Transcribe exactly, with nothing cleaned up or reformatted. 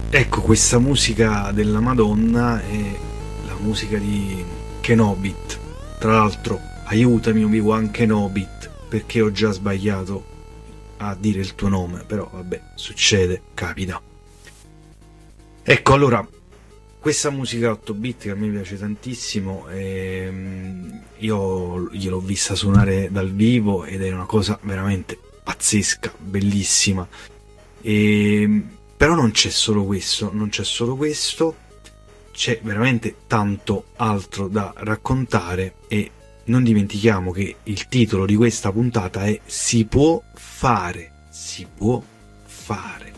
Ecco, questa musica della Madonna è la musica di Kenobit. Tra l'altro, aiutami Obi-Wan Kenobit, perché ho già sbagliato a dire il tuo nome, però vabbè, succede, capita. Ecco, allora, questa musica otto bit che a me piace tantissimo, ehm, io gliel'ho vista suonare dal vivo ed è una cosa veramente pazzesca, bellissima. E, però non c'è solo questo, non c'è solo questo, c'è veramente tanto altro da raccontare e non dimentichiamo che il titolo di questa puntata è Si può fare, si può fare.